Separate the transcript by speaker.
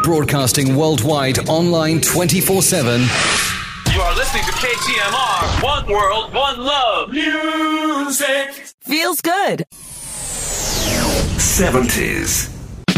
Speaker 1: Broadcasting worldwide, online 24/7.
Speaker 2: You are listening to KTMR. One world, one love. Music
Speaker 3: feels good.
Speaker 4: 70s.